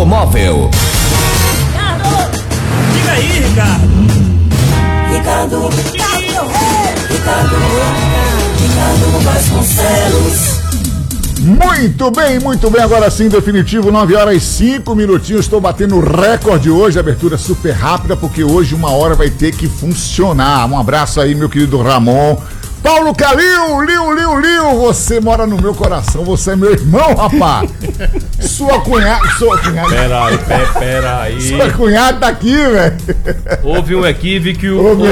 Automóvel. Diga aí, Ricardo. Ricardo Vasconcelos. Muito bem, agora sim, definitivo, 9h05. Estou batendo recorde hoje, abertura super rápida, porque hoje 1 hora vai ter que funcionar. Um abraço aí, meu querido Ramon. Paulo Calil, Liu, você mora no meu coração, você é meu irmão, rapaz. Sua cunhada. Peraí. Sua cunhada tá aqui, velho. Houve um equívoco.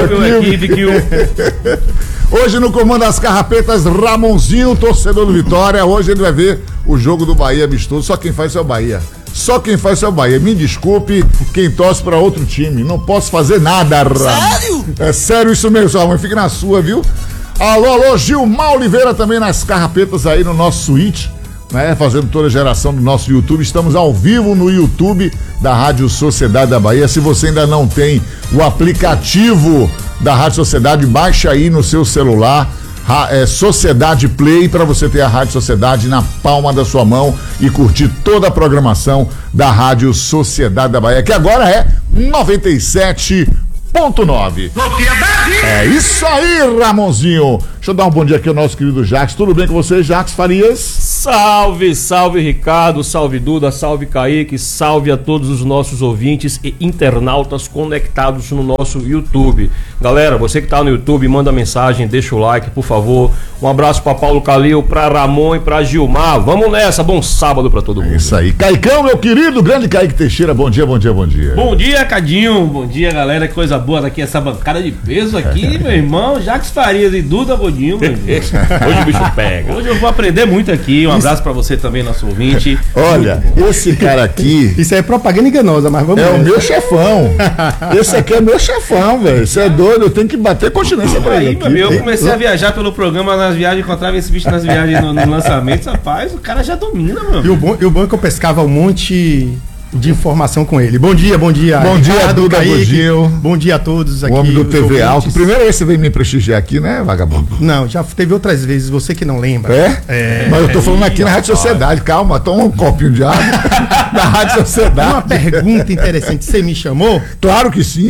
Hoje no comando das carrapetas, Ramonzinho, torcedor do Vitória. Hoje ele vai ver o jogo do Bahia amistoso. Só quem faz é o Bahia. Me desculpe quem torce pra outro time. Não posso fazer nada, Ramon. Sério? É sério isso mesmo, Ramon. Fique na sua, viu? Alô, Gilmar Oliveira também nas carrapetas aí no nosso suíte, né? Fazendo toda a geração do nosso YouTube. Estamos ao vivo no YouTube da Rádio Sociedade da Bahia. Se você ainda não tem o aplicativo da Rádio Sociedade, baixa aí no seu celular, Sociedade Play, para você ter a Rádio Sociedade na palma da sua mão e curtir toda a programação da Rádio Sociedade da Bahia, que agora é 97.9. É isso aí, Ramonzinho. Deixa eu dar um bom dia aqui ao nosso querido Jacques. Tudo bem com você, Jacques Farias? Salve, Ricardo, salve Duda, salve Kaique, salve a todos os nossos ouvintes e internautas conectados no nosso YouTube. Galera, você que tá no YouTube, manda mensagem, deixa o like, por favor. Um abraço pra Paulo Calil, pra Ramon e pra Gilmar. Vamos nessa, bom sábado pra todo mundo. É isso aí. Caicão, meu querido, grande Kaique Teixeira, bom dia. Bom dia, Cadinho, bom dia, galera, que coisa boa daqui, essa bancada de peso aqui, meu irmão, Jacques Farias e Duda Godinho, meu irmão. Hoje o bicho pega. Hoje eu vou aprender muito aqui, um abraço pra você também, nosso ouvinte. Olha, esse cara aqui... Isso aí é propaganda enganosa, mas vamos É ver. o meu chefão. Esse aqui é meu chefão, velho. Você é doido, eu tenho que bater continência pra ele Aí, aqui. meu, eu comecei a viajar pelo programa nas viagens, encontrava esse bicho nas viagens no lançamento, rapaz, o cara já domina, mano. E o bom é que eu pescava um monte de informação com ele. Bom dia. Bom dia, Ricardo, Duda Kaique. Godinho. Bom dia a todos aqui. O homem do os TV ouvintes. Alto. Primeira vez que você veio me prestigiar aqui, né, vagabundo? Não, já teve outras vezes, você que não lembra. Mas eu tô falando aqui na Rádio Sociedade. Calma, toma um copinho de água da Rádio Sociedade. Uma pergunta interessante, você me chamou? Claro que sim.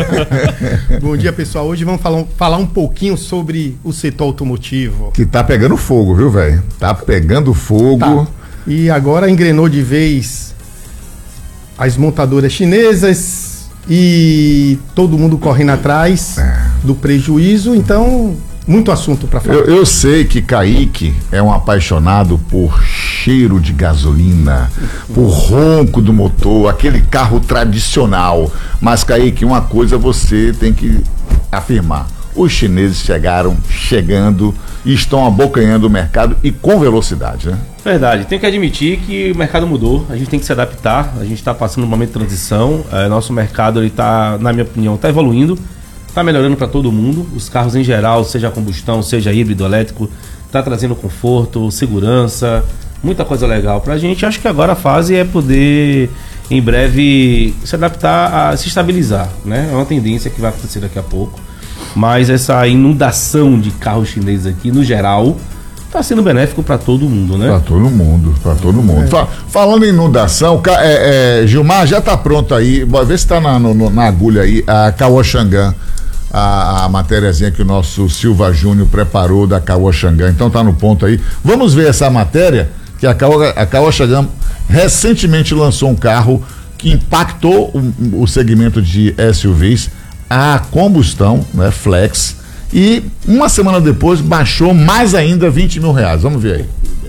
Bom dia, pessoal. Hoje vamos falar um pouquinho sobre o setor automotivo. Que tá pegando fogo, viu, velho? Tá pegando fogo. Tá. E agora engrenou de vez as montadoras chinesas e todo mundo correndo atrás do prejuízo, então muito assunto para falar. Eu sei que Kaique é um apaixonado por cheiro de gasolina, por ronco do motor, aquele carro tradicional. Mas, Kaique, uma coisa você tem que afirmar: os chineses chegando e estão abocanhando o mercado e com velocidade, né? Verdade, tem que admitir que o mercado mudou, a gente tem que se adaptar, a gente está passando um momento de transição, nosso mercado, ele tá, na minha opinião, está evoluindo, está melhorando para todo mundo, os carros em geral, seja combustão, seja híbrido, elétrico, está trazendo conforto, segurança, muita coisa legal pra gente. Acho que agora a fase é poder, em breve, se adaptar a se estabilizar, né? É uma tendência que vai acontecer daqui a pouco, mas essa inundação de carros chineses aqui, no geral, tá sendo benéfico para todo mundo, né? Para todo mundo. Falando em inundação, Gilmar, já tá pronto aí, vê se tá na agulha aí, a Caoa Xangã, a matériazinha que o nosso Silva Júnior preparou da Caoa Xangã, então tá no ponto aí. Vamos ver essa matéria, que a Caoa Xangã recentemente lançou um carro que impactou o segmento de SUVs, a combustão, né, flex, e uma semana depois baixou mais ainda R$20 mil. Vamos ver aí.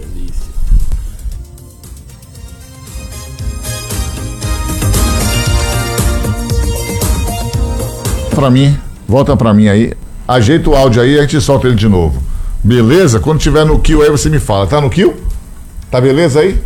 Volta pra mim aí, ajeita o áudio aí e a gente solta ele de novo. Beleza? Quando tiver no kill aí você me fala. Tá no kill? Tá beleza aí?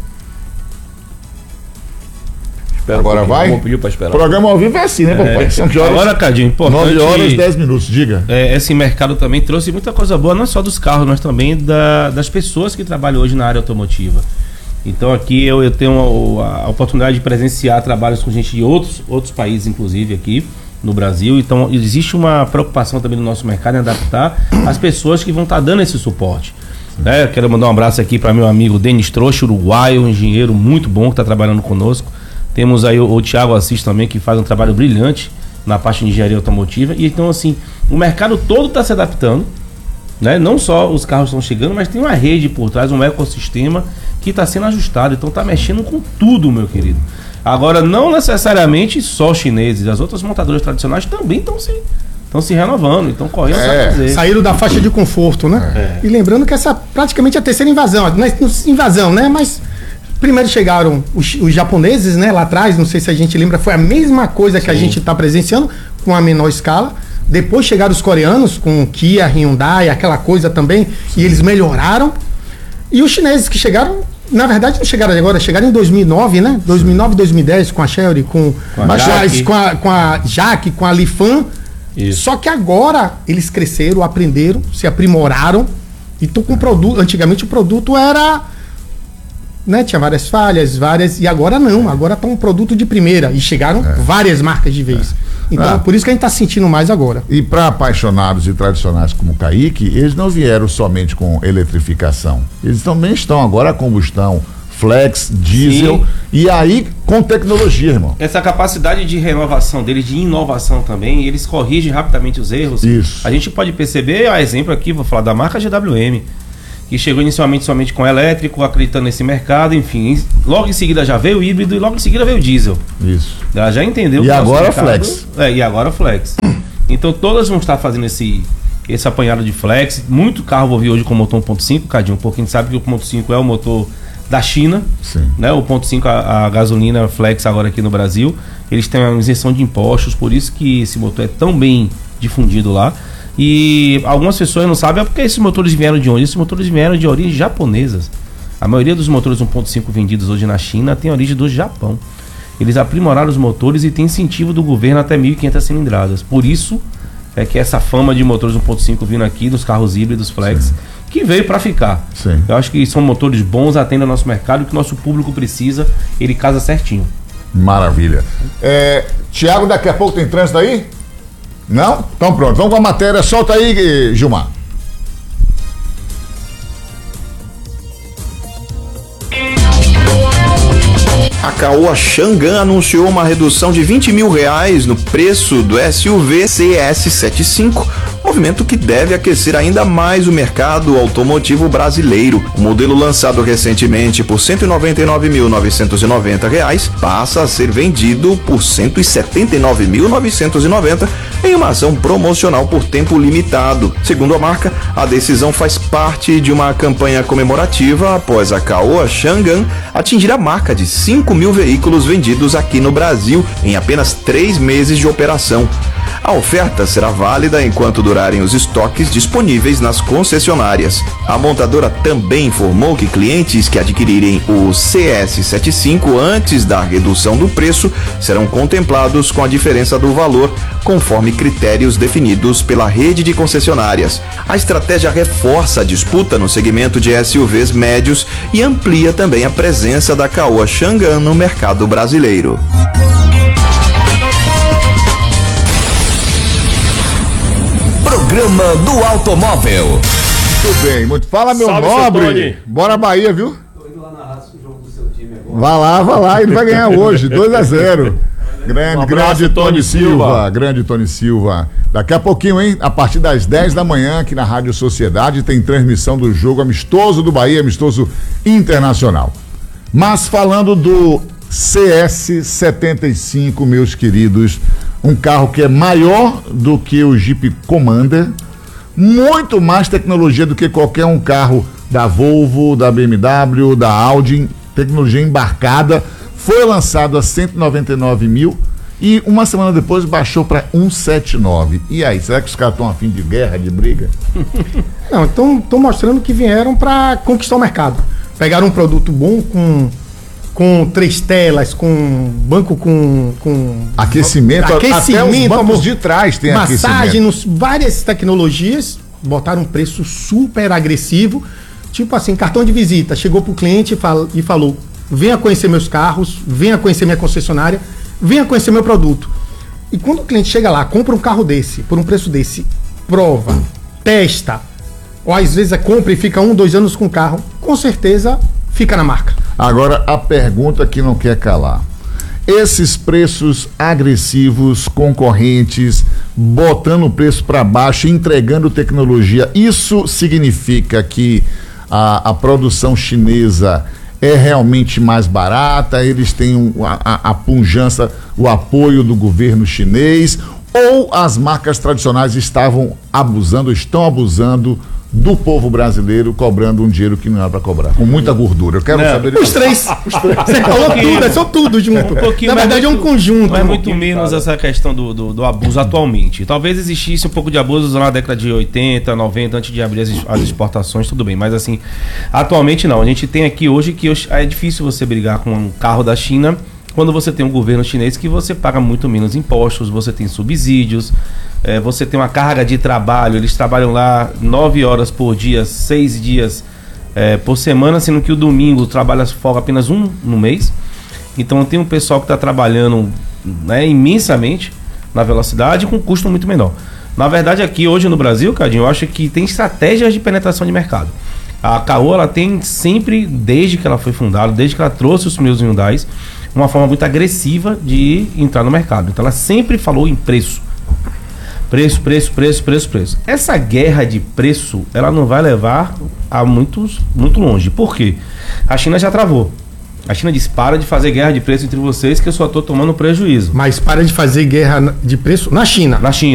Agora vai? O programa ao vivo é assim, né, papai? São que horas? Agora, Cadinho, importante. 9h10, diga. Esse mercado também trouxe muita coisa boa, não só dos carros, mas também das pessoas que trabalham hoje na área automotiva. Então aqui eu tenho a oportunidade de presenciar trabalhos com gente de outros países, inclusive aqui no Brasil. Então existe uma preocupação também no nosso mercado em adaptar as pessoas que vão estar dando esse suporte. Eu quero mandar um abraço aqui para meu amigo Denis Trouxa, uruguaio, um engenheiro muito bom que está trabalhando conosco Temos aí o Thiago Assis também, que faz um trabalho brilhante na parte de engenharia automotiva. E então, assim, o mercado todo está se adaptando, né? Não só os carros estão chegando, mas tem uma rede por trás, um ecossistema que está sendo ajustado. Então está mexendo com tudo, meu querido. Agora, não necessariamente só os chineses, as outras montadoras tradicionais também estão se renovando, estão correndo para fazer. Saíram da faixa de conforto, né? E lembrando que essa praticamente é a terceira invasão. Não é invasão, né? Mas primeiro chegaram os japoneses, né? Lá atrás, não sei se a gente lembra, foi a mesma coisa que a gente está presenciando, com a menor escala. Depois chegaram os coreanos, com Kia, Hyundai, aquela coisa também, e eles melhoraram. E os chineses que chegaram, na verdade não chegaram agora, chegaram em 2009, né? 2009, 2010, com a Chery, com a Jaque, com a Lifan. Isso. Só que agora eles cresceram, aprenderam, se aprimoraram e estão com produto. Antigamente o produto era, né, tinha várias falhas, e agora não, agora está um produto de primeira e chegaram várias marcas de vez. Então por isso que a gente está sentindo mais agora. E para apaixonados e tradicionais como o Kaique, eles não vieram somente com eletrificação, eles também estão agora a combustão, flex, diesel. Sim. E aí com tecnologia, irmão. Essa capacidade de renovação deles, de inovação também, eles corrigem rapidamente os erros. Isso. A gente pode perceber, a exemplo aqui, vou falar da marca GWM, que chegou inicialmente somente com elétrico, acreditando nesse mercado, enfim. Logo em seguida já veio o híbrido e logo em seguida veio o diesel. Isso. Ela já entendeu. E agora flex. E agora flex. Então todas vão estar fazendo esse apanhado de flex. Muito carro vou ver hoje com motor 1.5, Cadinho, porque a gente sabe que o 1.5 é o motor da China, sim, né? O 1.5 a gasolina flex agora aqui no Brasil, eles têm uma isenção de impostos, por isso que esse motor é tão bem difundido lá. E algumas pessoas não sabem porque esses motores vieram de onde? Esses motores vieram de origens japonesas. A maioria dos motores 1.5 vendidos hoje na China tem origem do Japão. Eles aprimoraram os motores e tem incentivo do governo até 1.500 cilindradas. Por isso é que essa fama de motores 1.5 vindo aqui dos carros híbridos flex, sim, que veio para ficar. Sim. Eu acho que são motores bons, atendem ao nosso mercado, que o nosso público precisa, ele casa certinho. Maravilha. Tiago, daqui a pouco tem trânsito aí? Não? Então pronto, vamos com a matéria. Solta aí, Gilmar. A Caoa Xangan anunciou uma redução de R$20 mil no preço do SUV CS75, movimento que deve aquecer ainda mais o mercado automotivo brasileiro. O modelo lançado recentemente por R$ 199.990 passa a ser vendido por R$ 179.990 em uma ação promocional por tempo limitado. Segundo a marca, a decisão faz parte de uma campanha comemorativa após a Caoa Xangan atingir a marca de 5 mil veículos vendidos aqui no Brasil em apenas 3 meses de operação. A oferta será válida enquanto durarem os estoques disponíveis nas concessionárias. A montadora também informou que clientes que adquirirem o CS75 antes da redução do preço serão contemplados com a diferença do valor, conforme critérios definidos pela rede de concessionárias. A estratégia reforça a disputa no segmento de SUVs médios e amplia também a presença da Caoa Xangan no mercado brasileiro. Programa do Automóvel. Muito bem, muito. Fala, meu Salve, nobre. Bora Bahia, viu? Tô indo lá narrar o jogo do seu time agora. Vai lá, ele vai ganhar hoje, 2-0. Grande Tony Silva. Grande Tony Silva. Daqui a pouquinho, hein? A partir das 10 da manhã, aqui na Rádio Sociedade, tem transmissão do jogo amistoso do Bahia, amistoso internacional. Mas falando do CS75, meus queridos, um carro que é maior do que o Jeep Commander, muito mais tecnologia do que qualquer um carro da Volvo, da BMW, da Audi, tecnologia embarcada, foi lançado a 199 mil e uma semana depois baixou para 179. E aí, será que os caras estão a fim de guerra, de briga? Não, então estão mostrando que vieram para conquistar o mercado. Pegaram um produto bom com 3 telas, com banco com aquecimento, até os bancos de trás tem massagem, várias tecnologias, botaram um preço super agressivo, tipo assim, cartão de visita, chegou pro cliente e falou, venha conhecer meus carros, venha conhecer minha concessionária, venha conhecer meu produto. E quando o cliente chega lá, compra um carro desse, por um preço desse, prova, testa, ou às vezes compra e fica 1-2 anos com o carro, com certeza fica na marca. Agora, a pergunta que não quer calar. Esses preços agressivos, concorrentes, botando o preço para baixo, entregando tecnologia, isso significa que a produção chinesa é realmente mais barata, eles têm a pujança, o apoio do governo chinês, ou as marcas tradicionais estão abusando do povo brasileiro, cobrando um dinheiro que não era para cobrar, com muita gordura. Eu quero saber... Os três. Você falou tudo, é só tudo junto. Na verdade é um conjunto. Mas muito menos essa questão do abuso atualmente. Talvez existisse um pouco de abuso na década de 80, 90, antes de abrir as exportações, tudo bem. Mas assim, atualmente não. A gente tem aqui hoje que é difícil você brigar com um carro da China quando você tem um governo chinês que você paga muito menos impostos, você tem subsídios, você tem uma carga de trabalho, eles trabalham lá 9 horas por dia, 6 dias por semana, sendo que o domingo trabalha folga apenas um no mês. Então tem um pessoal que está trabalhando, né, imensamente na velocidade com custo muito menor. Na verdade aqui hoje no Brasil, Cadinho, eu acho que tem estratégias de penetração de mercado. A Caoa, ela tem sempre, desde que ela foi fundada, desde que ela trouxe os primeiros Hyundais, uma forma muito agressiva de entrar no mercado. Então ela sempre falou em preço. Preço. Essa guerra de preço, ela não vai levar a muito longe. Por quê? A China já travou. A China diz, para de fazer guerra de preço entre vocês que eu só estou tomando prejuízo. Mas para de fazer guerra de preço na China. Na China.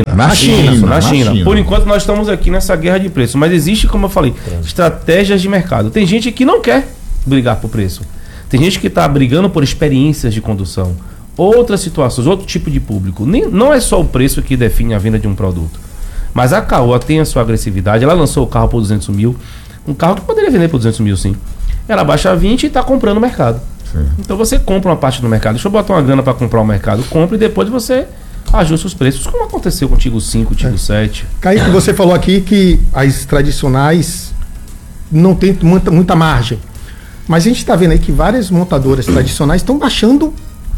Por enquanto nós estamos aqui nessa guerra de preço. Mas existe, como eu falei, estratégias de mercado. Tem gente que não quer brigar por preço. Tem gente que está brigando por experiências de condução. Outras situações, outro tipo de público. Não é só o preço que define a venda de um produto. Mas a Caoa tem a sua agressividade. Ela lançou o carro por 200 mil. Um carro que poderia vender por 200 mil, sim. Ela baixa 20 e está comprando o mercado. Sim. Então você compra uma parte do mercado. Deixa eu botar uma grana para comprar o mercado. Compra e depois você ajusta os preços. Como aconteceu com o Tigo 5, o Tigo 7. Kaique, você falou aqui que as tradicionais não tem muita margem. Mas a gente está vendo aí que várias montadoras tradicionais estão baixando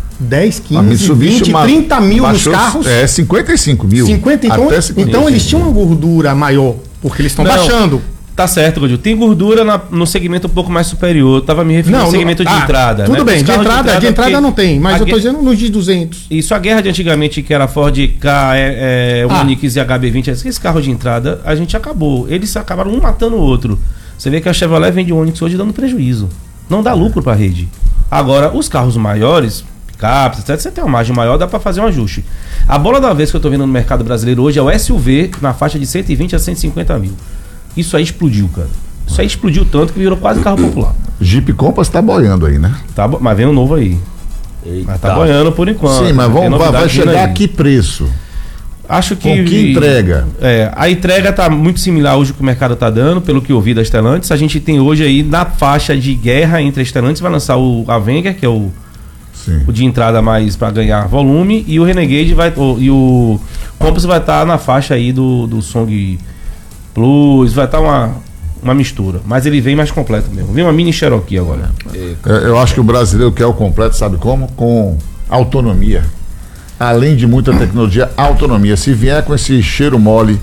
10, 15, 20, 30 mil nos carros. 55 mil. 50, então eles tinham uma gordura maior, porque eles estão baixando. Tá certo, Godil. Tem gordura no segmento um pouco mais superior. Eu tava me referindo ao segmento de entrada. Tudo, né? Bem, de entrada não tem, mas eu tô dizendo nos de 200. Isso, a guerra de antigamente, que era Ford K, Onix e HB20, esses carros de entrada, a gente acabou. Eles acabaram um matando o outro. Você vê que a Chevrolet vende o Onix hoje dando prejuízo. Não dá lucro para a rede. Agora, os carros maiores, picapes, etc., você tem uma margem maior, dá para fazer um ajuste. A bola da vez que eu estou vendo no mercado brasileiro hoje é o SUV na faixa de 120 a 150 mil. Isso aí explodiu, cara. Isso aí explodiu tanto que virou quase carro popular. Jeep Compass tá boiando aí, né? Mas vem um novo aí. Eita. Mas tá boiando por enquanto. Sim, mas vai chegar a que preço? Acho que... Com que entrega? A entrega tá muito similar hoje que o mercado tá dando, pelo que eu vi da Stellantis. A gente tem hoje aí, na faixa de guerra entre a Stellantis, vai lançar o Avenger, que é o de entrada mais para ganhar volume, e o Renegade e o Compass vai estar na faixa aí do Song Plus, vai estar uma mistura. Mas ele vem mais completo mesmo. Vem uma mini Cherokee agora. Eu acho que o brasileiro quer o completo, sabe como? Com autonomia. Além de muita tecnologia, autonomia. Se vier com esse cheiro mole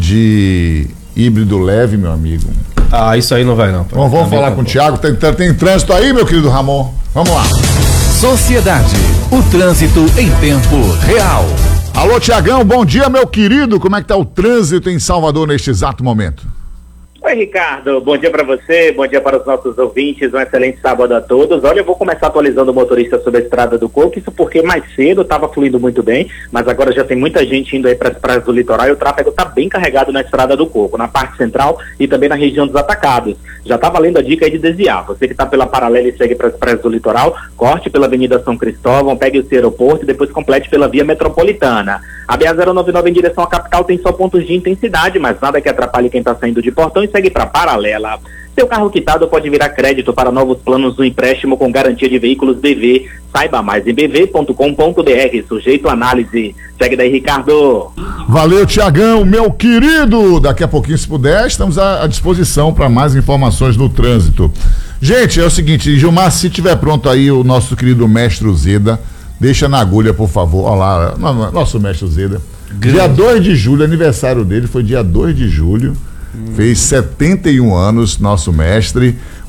de híbrido leve, meu amigo. Isso aí não vai não. Bom, vamos falar com o Thiago. Tem trânsito aí, meu querido Ramon? Vamos lá. Sociedade, o trânsito em tempo real. Alô, Tiagão, bom dia, meu querido. Como é que tá o trânsito em Salvador neste exato momento? Oi, Ricardo, bom dia para você, bom dia para os nossos ouvintes, um excelente sábado a todos. Olha, eu vou começar atualizando o motorista sobre a Estrada do Coco, isso porque mais cedo estava fluindo muito bem, mas agora já tem muita gente indo aí para as praias do litoral e o tráfego está bem carregado na Estrada do Coco, na parte central e também na região dos atacados. Já está valendo a dica aí de desviar, você que está pela paralela e segue para as praias do litoral, corte pela Avenida São Cristóvão, pegue o seu aeroporto e depois complete pela via metropolitana. A BA-099 em direção à capital tem só pontos de intensidade, mas nada que atrapalhe quem está saindo de Portão e segue para paralela. Seu carro quitado pode virar crédito para novos planos do empréstimo com garantia de veículos BV. Saiba mais em bv.com.br, sujeito à análise. Segue daí, Ricardo. Valeu, Tiagão, meu querido. Daqui a pouquinho, se puder, estamos à disposição para mais informações no trânsito. Gente, é o seguinte, Gilmar, se tiver pronto aí o nosso querido mestre Zeda, deixa na agulha, por favor. Olha lá, nosso mestre Zeda. Dia 2 de julho, aniversário dele foi dia 2 de julho. Fez 71 anos, nosso mestre.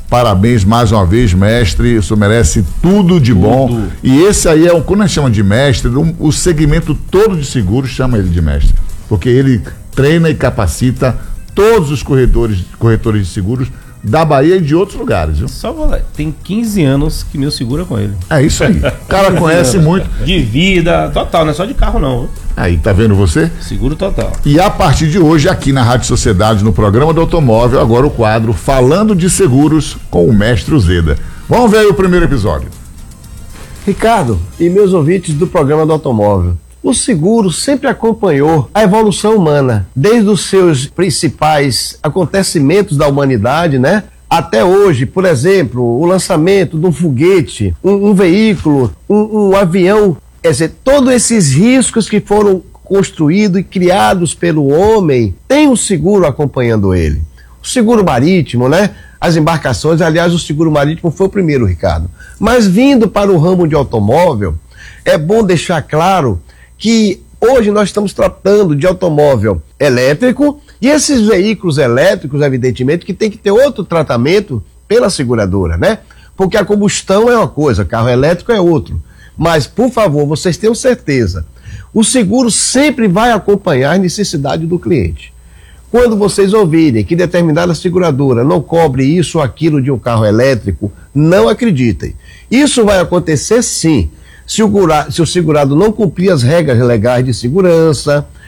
Parabéns mais uma vez, mestre. O senhor merece tudo de bom. E esse aí é quando a gente chama de mestre, o segmento todo de seguros chama ele de mestre. Porque ele treina e capacita todos os corretores de seguros da Bahia e de outros lugares, viu? Só vou lá. Tem 15 anos que meu seguro é com ele. É isso aí. O cara conhece muito. De vida, total, não é só de carro não. Aí, tá vendo você? Seguro total. E a partir de hoje, aqui na Rádio Sociedade, no programa do automóvel, agora o quadro Falando de Seguros com o Mestre Uzeda. Vamos ver aí o primeiro episódio. Ricardo e meus ouvintes do programa do automóvel. O seguro sempre acompanhou a evolução humana, desde os seus principais acontecimentos da humanidade, né? Até hoje, por exemplo, o lançamento de um foguete, um veículo, um avião. Quer dizer, todos esses riscos que foram construídos e criados pelo homem, tem o seguro acompanhando ele. O seguro marítimo, né? As embarcações, aliás, o seguro marítimo foi o primeiro, Ricardo. Mas vindo para o ramo de automóvel, é bom deixar claro que hoje nós estamos tratando de automóvel elétrico e esses veículos elétricos, evidentemente, que tem que ter outro tratamento pela seguradora, né? Porque a combustão é uma coisa, carro elétrico é outro. Mas, por favor, vocês tenham certeza, o seguro sempre vai acompanhar a necessidade do cliente. Quando vocês ouvirem que determinada seguradora não cobre isso ou aquilo de um carro elétrico, não acreditem. Isso vai acontecer sim, se o segurado não cumprir as regras legais de segurança,